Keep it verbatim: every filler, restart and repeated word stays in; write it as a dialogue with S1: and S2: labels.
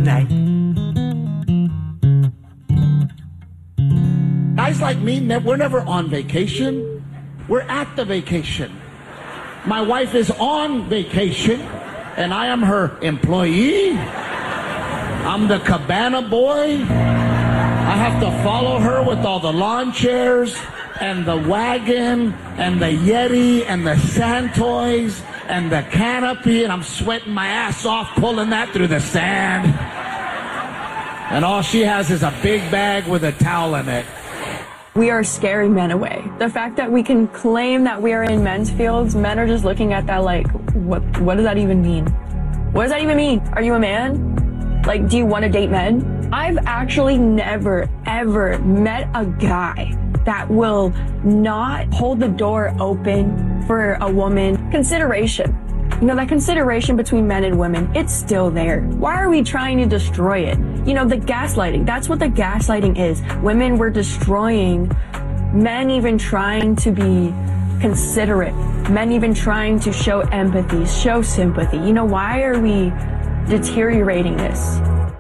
S1: night.
S2: Guys like me, we're never on vacation. We're at the vacation. My wife is on vacation, and I am her employee. I'm the cabana boy. I have to follow her with all the lawn chairs and the wagon and the Yeti and the sand toys and the canopy, and I'm sweating my ass off pulling that through the sand. And all she has is a big bag with a towel in it.
S3: We are scaring men away. The fact that we can claim that we are in men's fields, men are just looking at that like, what, what does that even mean? What does that even mean? Are you a man? Like, do you want to date men? I've actually never, ever met a guy that will not hold the door open for a woman. Consideration. You know, that consideration between men and women, it's still there. Why are we trying to destroy it? You know, the gaslighting, that's what the gaslighting is. Women were destroying, men even trying to be considerate, men even trying to show empathy, show sympathy. You know, why are we deteriorating this?